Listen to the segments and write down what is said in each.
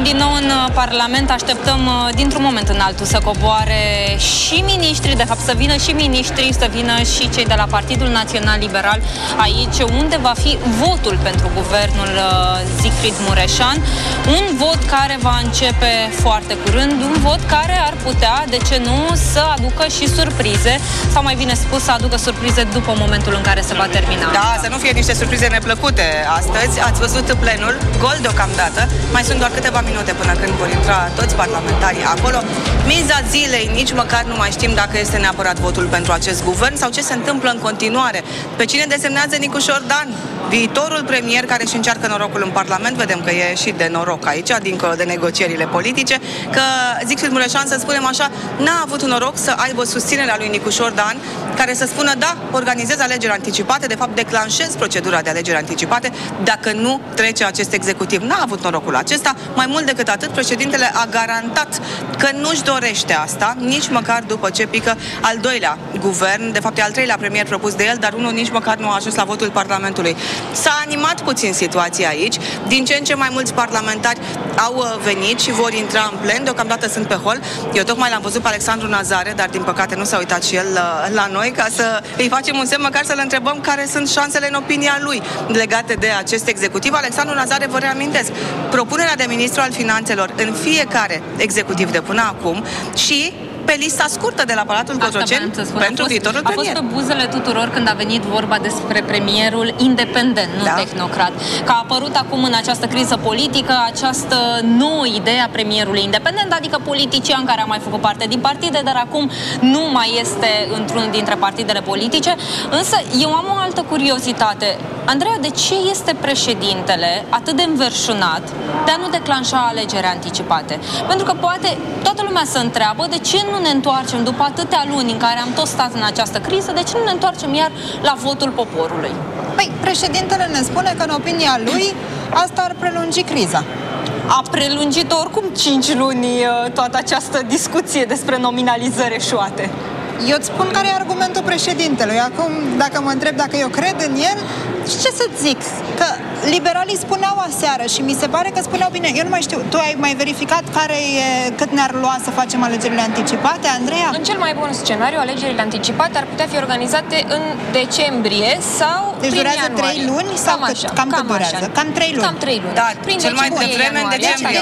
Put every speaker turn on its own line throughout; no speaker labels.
din nou în Parlament, așteptăm dintr-un moment în altul să coboare și miniștrii, de fapt să vină și miniștrii, să vină și cei de la Partidul Național Liberal aici, unde va fi votul pentru guvernul Siegfried Mureșan. Un vot care va începe foarte curând, un vot care ar putea, de ce nu, să aducă și surprize, sau mai bine spus, să aducă surprize după momentul în care se va termina.
Da, să nu fie niște surprize neplăcute astăzi. Ați văzut plenul, gol deocamdată. Mai sunt doar câteva minute până când vor intra toți parlamentarii acolo. Miza zilei, nici măcar nu mai știm dacă este neapărat votul pentru acest guvern sau ce se întâmplă în continuare. Pe cine desemnează Nicușor Dan, viitorul premier care își încearcă norocul în Parlament. Vedem că e și de noroc aici, dincolo de negocierile politice, că Siegfried Mureșan, să spunem așa, n-a avut noroc să aibă susținerea lui Nicușor Dan, care să spună, da, organizez alegeri anticipate, de fapt declanșez procedura de alegeri anticipate dacă nu trece acest executiv. N-a avut norocul acesta. Mai mult decât atât, președintele a garantat că nu-și dorește asta, nici măcar după ce pică al doilea guvern, de fapt e al treilea premier propus de el, dar unul nici măcar nu a ajuns la votul Parlamentului. S-a animat puțin situația aici, din ce în ce mai mulți parlamentari au venit și vor intra în plen, deocamdată sunt pe hol. Eu tocmai l-am văzut pe Alexandru Nazare, dar din păcate nu s-a uitat și el la noi, ca să îi facem un semn, măcar să-l întrebăm care sunt șansele în opinia lui legate de acest executiv. Alexandru Nazare, vă reamintesc, propunerea de ministru al finanțelor în fiecare executiv de până acum și pe lista scurtă de la Palatul Cotroceni pentru viitorul premier.
A fost pe buzele tuturor când a venit vorba despre premierul independent, nu tehnocrat. Că a apărut acum în această criză politică această nouă idee a premierului independent, adică politician care a mai făcut parte din partide, dar acum nu mai este într-unul dintre partidele politice. Însă eu am o altă curiozitate. Andreea, de ce este președintele atât de înverșunat de a nu declanșa alegeri anticipate? Pentru că poate toată lumea se întreabă de ce nu ne întoarcem după atâtea luni în care am tot stat în această criză, de ce nu ne întoarcem iar la votul poporului?
Păi, președintele ne spune că în opinia lui asta ar prelungi criza.
A prelungit oricum 5 luni toată această discuție despre nominalizări eșuate.
Eu îți spun care e argumentul președintelui. Acum, dacă mă întreb dacă eu cred în el, ce să zic? Că liberalii spuneau aseară și mi se pare că spuneau bine. Eu nu mai știu. Tu ai mai verificat cât ne-ar lua să facem alegerile anticipate, Andreea?
În cel mai bun scenariu, alegerile anticipate ar putea fi organizate în decembrie sau
deci
prin
durează
ianuarie.
3 luni sau cam cât durează? Cam 3 luni.
Cam 3 luni.
Da,
prin
cel mai devreme în decembrie.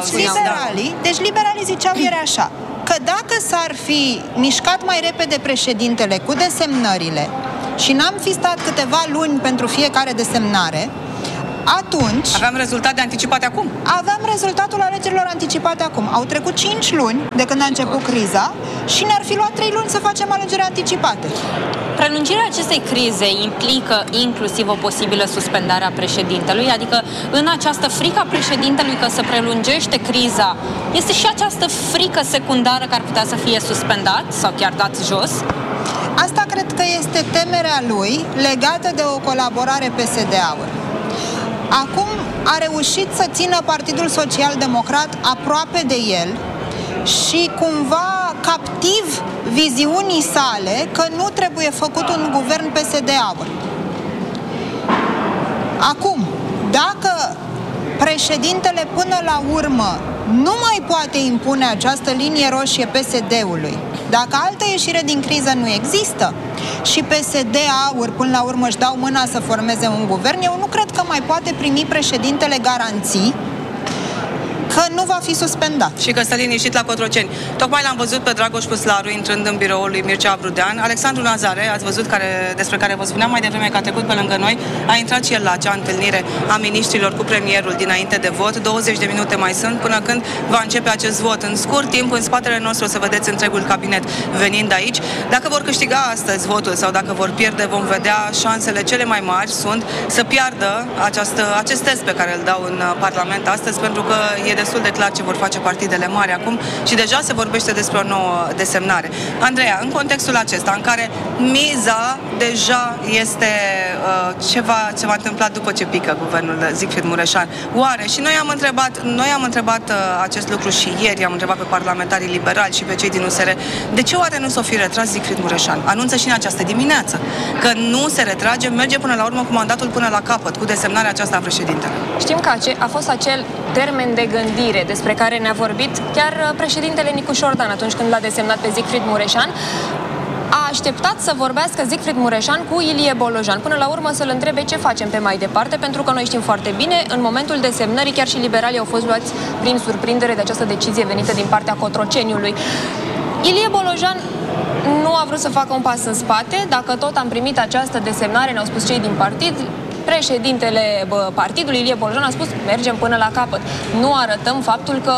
Deci liberalii ziceau ieri așa, că dacă s-ar fi mișcat mai repede președintele cu desemnările și n-am fi stat câteva luni pentru fiecare desemnare, atunci...
Aveam rezultate anticipate acum.
Aveam rezultatul alegerilor anticipate acum. Au trecut 5 luni de când a început criza și ne-ar fi luat 3 luni să facem alegeri anticipate.
Prelungirea acestei crize implică inclusiv o posibilă suspendare a președintelui, adică în această frică a președintelui că se prelungește criza, este și această frică secundară că ar putea să fie suspendat sau chiar dat jos?
Asta cred că este temerea lui legată de o colaborare PSD-AUR. Acum a reușit să țină Partidul Social Democrat aproape de el și cumva captiv viziunii sale că nu trebuie făcut un guvern PSD-AUR. Acum, dacă președintele până la urmă nu mai poate impune această linie roșie PSD-ului, dacă altă ieșire din criză nu există și PSD-AUR până la urmă își dau mâna să formeze un guvern, eu nu cred că mai poate primi președintele garanții că nu va fi suspendat.
Și că stă liniștit la Cotroceni. Tocmai l-am văzut pe Dragoș Păslaru intrând în biroul lui Mircea Brudean. Alexandru Nazare, ați văzut, despre care vă spuneam mai devreme că a trecut pe lângă noi, a intrat și el la acea întâlnire a miniștrilor cu premierul dinainte de vot. 20 de minute mai sunt până când va începe acest vot. În scurt timp, în spatele nostru o să vedeți întregul cabinet venind aici. Dacă vor câștiga astăzi votul sau dacă vor pierde, vom vedea. Șansele cele mai mari sunt să piardă acest test pe care îl dau în Parlament astăzi, pentru că e destul de clar ce vor face partidele mari acum și deja se vorbește despre o nouă desemnare. Andreea, în contextul acesta în care miza deja este ce va întâmpla după ce pică guvernul Siegfried Mureșan. Oare? Și noi am întrebat acest lucru și ieri, am întrebat pe parlamentarii liberali și pe cei din USR, de ce oare nu s-o fi retras Siegfried Mureșan? Anunță și în această dimineață că nu se retrage, merge până la urmă cu mandatul până la capăt, cu desemnarea aceasta a președintelui.
Știm că a fost acel termen de gândire despre care ne-a vorbit chiar președintele Nicu Șordan atunci când l-a desemnat pe Siegfried Mureșan. A așteptat să vorbească Siegfried Mureșan cu Ilie Bolojan. Până la urmă să-l întrebe ce facem pe mai departe, pentru că noi știm foarte bine, în momentul desemnării chiar și liberalii au fost luați prin surprindere de această decizie venită din partea Cotroceniului. Ilie Bolojan nu a vrut să facă un pas în spate. Dacă tot am primit această desemnare, ne-au spus cei din partid, președintele partidului, Ilie Bolojan, a spus mergem până la capăt. Nu arătăm faptul că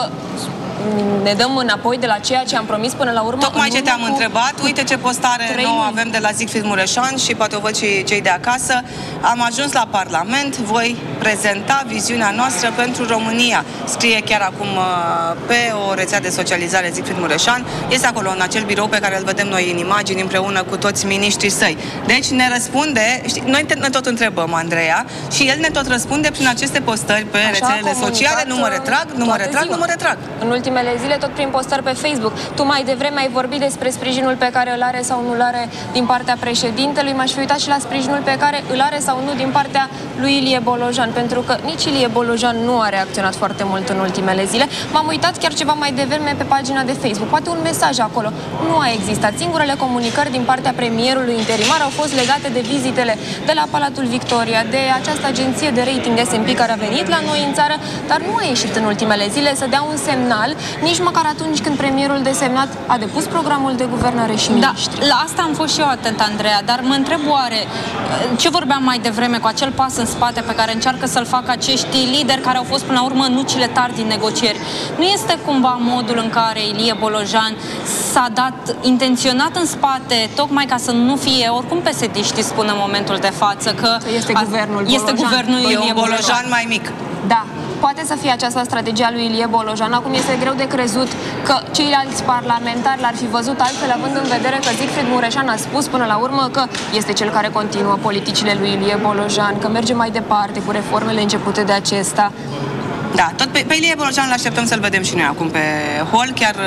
ne dăm înapoi de la ceea ce am promis până la urmă.
Tocmai ce te-am întrebat, uite ce postare nouă avem de la Siegfried Mureșan și poate o văd și cei de acasă. Am ajuns la Parlament, voi prezenta viziunea noastră pentru România. Scrie chiar acum pe o rețea de socializare Siegfried Mureșan. Este acolo în acel birou pe care îl vedem noi în imagini împreună cu toți miniștrii săi. Deci ne răspunde, noi ne tot întrebăm, Andreea, și el ne tot răspunde prin aceste postări pe rețelele sociale, nu mă retrag, nu mă retrag, nu mă retrag.
În ultimele zile, tot prin postări pe Facebook. Tu mai devreme ai vorbit despre sprijinul pe care îl are sau nu îl are din partea președintelui. M-aș fi uitat și la sprijinul pe care îl are sau nu din partea lui Ilie Bolojan, pentru că nici Ilie Bolojan nu a reacționat foarte mult în ultimele zile. M-am uitat chiar ceva mai devreme pe pagina de Facebook. Poate un mesaj acolo. Nu a existat. Singurele comunicări din partea premierului interimar au fost legate de vizitele de la Palatul Victoria, de această agenție de rating S&P care a venit la noi în țară, dar nu a ieșit în ultimele zile să dea un semnal, nici măcar atunci când premierul desemnat a depus programul de guvernare și miniștri.
Da, la asta am fost și eu atent, Andreea, dar mă întreb oare ce vorbeam mai devreme cu acel pas în spate pe care încearcă să-l facă acești lideri care au fost până la urmă nucile tari din negocieri. Nu este cumva modul în care Ilie Bolojan s-a dat intenționat în spate, tocmai ca să nu fie, oricum PSD-știi spun în momentul de față că
este guvernul Bolojan.
Este guvernul Ilie
Bolojan mai mic.
Da. Poate să fie aceasta strategia lui Ilie Bolojan. Acum este greu de crezut că ceilalți parlamentari l-ar fi văzut altfel, având în vedere că Siegfried Mureșan a spus până la urmă că este cel care continuă politicile lui Ilie Bolojan, că merge mai departe cu reformele începute de acesta.
Da, tot pe Ilie Bolojan l-așteptăm să-l vedem și noi acum pe hol. Chiar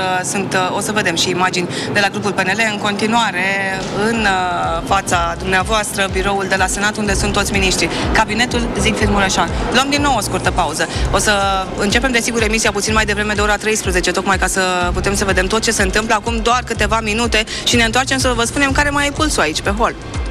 o să vedem și imagini de la grupul PNL în continuare în fața dumneavoastră, biroul de la Senat, unde sunt toți miniștrii. Cabinetul Siegfried Mureșan. Luăm din nou o scurtă pauză. O să începem, desigur, emisia puțin mai devreme de ora 13, tocmai ca să putem să vedem tot ce se întâmplă. Acum doar câteva minute și ne întoarcem să vă spunem care mai e pulsul aici pe hol.